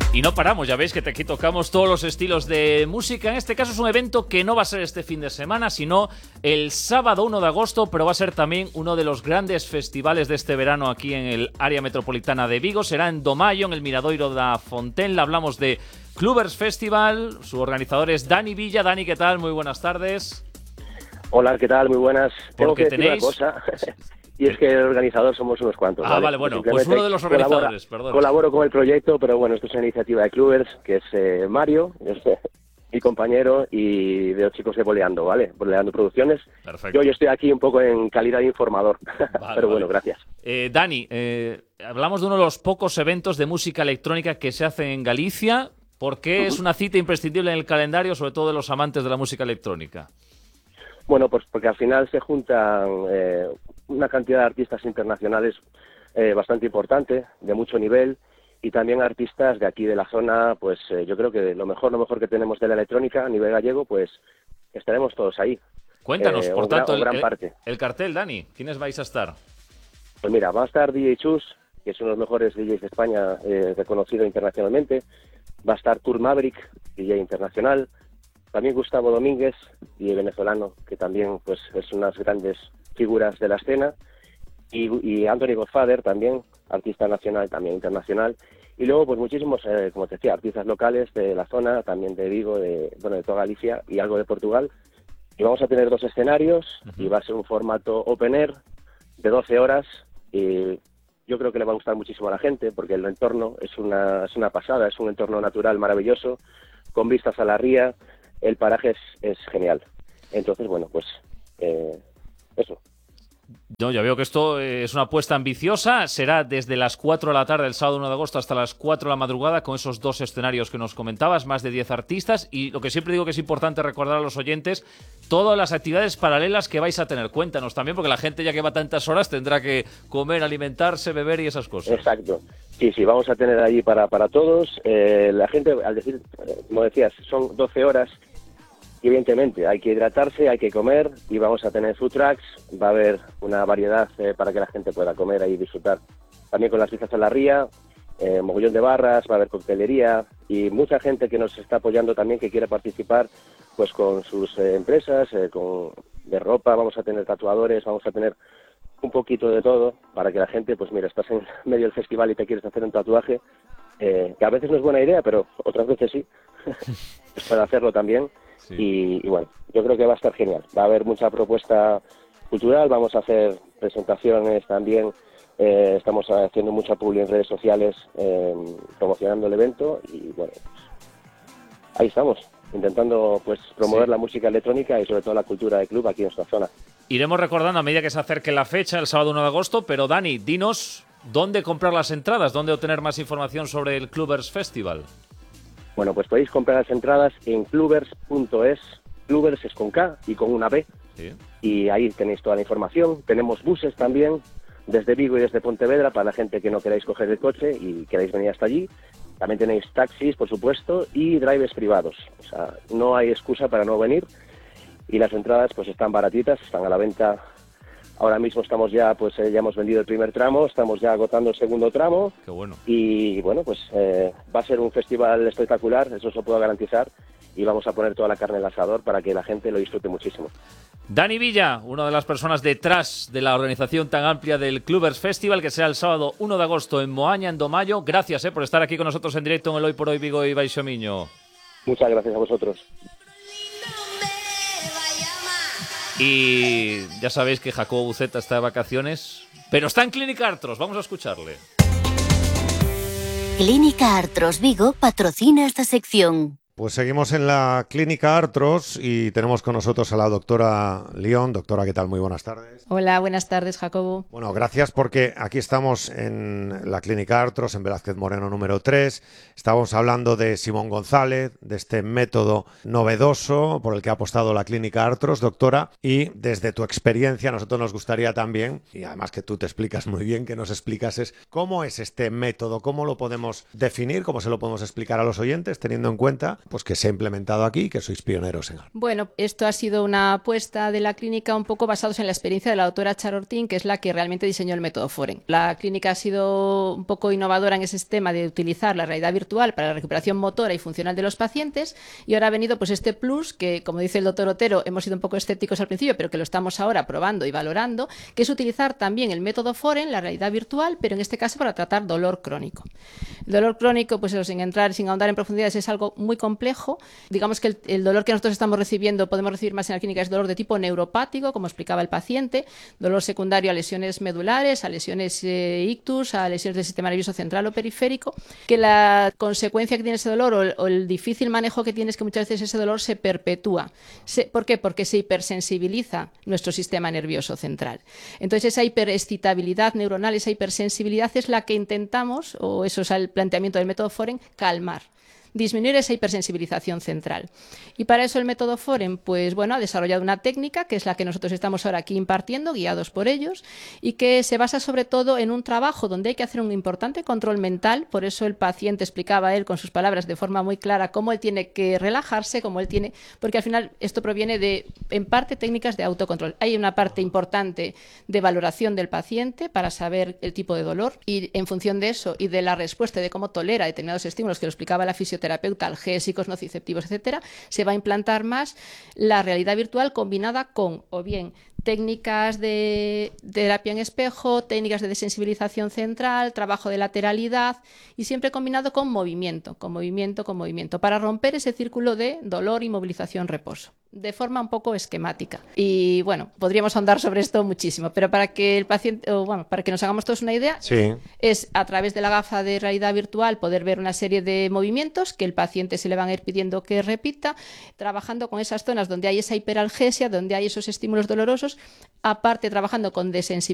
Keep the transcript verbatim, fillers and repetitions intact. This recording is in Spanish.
Y no paramos, ya veis que aquí tocamos todos los estilos de música. En este caso es un evento que no va a ser este fin de semana, sino el sábado uno de agosto, pero va a ser también uno de los grandes festivales de este verano aquí en el área metropolitana de Vigo. Será en Domayo, en el Miradoiro da Fontenla. Hablamos de Clubbers Festival. Su organizador es Dani Villa. Dani, ¿qué tal? Muy buenas tardes. Hola, ¿qué tal? Muy buenas. Tengo que decir tenéis... una cosa, y es que el organizador somos unos cuantos. Ah, vale, vale bueno, pues uno de los organizadores, perdón. Colaboro con el proyecto, pero bueno, esto es una iniciativa de Clubbers, que es eh, Mario, es, eh, mi compañero, y de los chicos de Boleando, ¿vale? Boleando Producciones. Perfecto. Yo, yo estoy aquí un poco en calidad de informador, vale, pero bueno, vale. gracias. Eh, Dani, eh, hablamos de uno de los pocos eventos de música electrónica que se hacen en Galicia. ¿Por qué uh-huh. es una cita imprescindible en el calendario, sobre todo de los amantes de la música electrónica? Bueno, pues porque al final se juntan eh, una cantidad de artistas internacionales eh, bastante importante, de mucho nivel, y también artistas de aquí de la zona. Pues eh, yo creo que lo mejor, lo mejor que tenemos de la electrónica a nivel gallego, pues estaremos todos ahí. Cuéntanos, eh, por tanto, gran, el, gran el, parte. el cartel, Dani. ¿Quiénes vais a estar? Pues mira, va a estar D J Chus, que es uno de los mejores D Js de España, eh, reconocido internacionalmente. Va a estar Tour Maverick, D J internacional. También Gustavo Domínguez, D J venezolano, que también pues es unas grandes figuras de la escena. Y, y Anthony Godfather, también, artista nacional, también internacional. Y luego, pues muchísimos, eh, como te decía, artistas locales de la zona, también de Vigo, de, bueno, de toda Galicia y algo de Portugal. Y vamos a tener dos escenarios, uh-huh. y va a ser un formato open air de doce horas. Y yo creo que le va a gustar muchísimo a la gente, porque el entorno es una, es una pasada, es un entorno natural maravilloso, con vistas a la ría. El paraje es, es genial. Entonces, bueno, pues eh, eso. No, ya veo que esto es una apuesta ambiciosa. Será desde las cuatro de la tarde, el sábado uno de agosto, hasta las cuatro de la madrugada, con esos dos escenarios que nos comentabas, más de diez artistas. Y lo que siempre digo que es importante recordar a los oyentes, todas las actividades paralelas que vais a tener. Cuéntanos también, porque la gente ya que va tantas horas tendrá que comer, alimentarse, beber y esas cosas. Exacto. Sí, sí, vamos a tener ahí para, para todos. Eh, la gente, al decir, como decías, son doce horas. Y evidentemente hay que hidratarse, hay que comer, y vamos a tener food trucks. Va a haber una variedad eh, para que la gente pueda comer ahí y disfrutar. También con las vistas a la ría, eh, mogollón de barras, va a haber coctelería y mucha gente que nos está apoyando también, que quiere participar pues con sus eh, empresas, eh, con de ropa. Vamos a tener tatuadores, vamos a tener un poquito de todo para que la gente, pues mira, estás en medio del festival y te quieres hacer un tatuaje, eh, que a veces no es buena idea, pero otras veces sí, es para hacerlo también. Sí. Y, y bueno, yo creo que va a estar genial. Va a haber mucha propuesta cultural, vamos a hacer presentaciones también, eh, estamos haciendo mucha publi en redes sociales, eh, promocionando el evento, y bueno, ahí estamos, intentando pues promover sí. la música electrónica y sobre todo la cultura de club aquí en nuestra zona. Iremos recordando a medida que se acerque la fecha, el sábado uno de agosto, pero Dani, dinos dónde comprar las entradas, dónde obtener más información sobre el Clubbers Festival. Bueno, pues podéis comprar las entradas en clubbers punto es, Clubbers es con K y con una B, sí. Y ahí tenéis toda la información. Tenemos buses también, desde Vigo y desde Pontevedra, para la gente que no queráis coger el coche y queráis venir hasta allí. También tenéis taxis, por supuesto, y drivers privados. O sea, no hay excusa para no venir. Y las entradas pues están baratitas, están a la venta. Ahora mismo estamos ya, pues eh, ya hemos vendido el primer tramo, estamos ya agotando el segundo tramo. Qué bueno. Y bueno, pues eh, va a ser un festival espectacular, eso os lo puedo garantizar. Y vamos a poner toda la carne en el asador para que la gente lo disfrute muchísimo. Dani Villa, una de las personas detrás de la organización tan amplia del Clubbers Festival, que será el sábado uno de agosto en Moaña, en Domayo. Gracias eh, por estar aquí con nosotros en directo en el Hoy por Hoy Vigo y Baixo Miño. Muchas gracias a vosotros. Y ya sabéis que Jacobo Buceta está de vacaciones, pero está en Clínica Artros. Vamos a escucharle. Clínica Artros Vigo patrocina esta sección. Pues seguimos en la Clínica Artros y tenemos con nosotros a la doctora León. Doctora, ¿qué tal? Muy buenas tardes. Hola, buenas tardes, Jacobo. Bueno, gracias porque aquí estamos en la Clínica Artros, en Velázquez Moreno número tres. Estamos hablando de Simón González, de este método novedoso por el que ha apostado la Clínica Artros, doctora. Y desde tu experiencia, a nosotros nos gustaría también, y además que tú te explicas muy bien, que nos explicases cómo es este método, cómo lo podemos definir, cómo se lo podemos explicar a los oyentes, teniendo en cuenta pues que se ha implementado aquí, que sois pioneros en algo. Bueno, esto ha sido una apuesta de la clínica un poco basados en la experiencia de la doctora Charortín, que es la que realmente diseñó el método Foren. La clínica ha sido un poco innovadora en ese sistema de utilizar la realidad virtual para la recuperación motora y funcional de los pacientes, y ahora ha venido pues este plus que, como dice el doctor Otero, hemos sido un poco escépticos al principio, pero que lo estamos ahora probando y valorando, que es utilizar también el método Foren, la realidad virtual, pero en este caso para tratar dolor crónico. El dolor crónico, pues eso, sin entrar, sin ahondar en profundidades, es algo muy complejo. Digamos que el, el dolor que nosotros estamos recibiendo, podemos recibir más en la clínica, es dolor de tipo neuropático, como explicaba el paciente, dolor secundario a lesiones medulares, a lesiones eh, ictus, a lesiones del sistema nervioso central o periférico, que la consecuencia que tiene ese dolor o el, o el difícil manejo que tiene es que muchas veces ese dolor se perpetúa. Se, ¿Por qué? Porque se hipersensibiliza nuestro sistema nervioso central. Entonces esa hiperexcitabilidad neuronal, esa hipersensibilidad es la que intentamos, o eso es el planteamiento del método Foren, calmar, disminuir esa hipersensibilización central. Y para eso el método Foren, pues bueno, ha desarrollado una técnica que es la que nosotros estamos ahora aquí impartiendo, guiados por ellos, y que se basa sobre todo en un trabajo donde hay que hacer un importante control mental. Por eso el paciente explicaba a él con sus palabras de forma muy clara cómo él tiene que relajarse, cómo él tiene, porque al final esto proviene de, en parte, técnicas de autocontrol. Hay una parte importante de valoración del paciente para saber el tipo de dolor, y en función de eso y de la respuesta de cómo tolera determinados estímulos que lo explicaba la fisioterapia, terapeuta, analgésicos, nociceptivos, etcétera, se va a implantar más la realidad virtual combinada con o bien técnicas de terapia en espejo, técnicas de desensibilización central, trabajo de lateralidad, y siempre combinado con movimiento, con movimiento, con movimiento, para romper ese círculo de dolor, inmovilización, reposo, de forma un poco esquemática. Y bueno, podríamos ahondar sobre esto muchísimo, pero para que el paciente, o bueno, para que nos hagamos todos una idea, sí, es a través de la gafa de realidad virtual poder ver una serie de movimientos que el paciente se le van a ir pidiendo que repita, trabajando con esas zonas donde hay esa hiperalgesia, donde hay esos estímulos dolorosos, aparte trabajando con desensibilización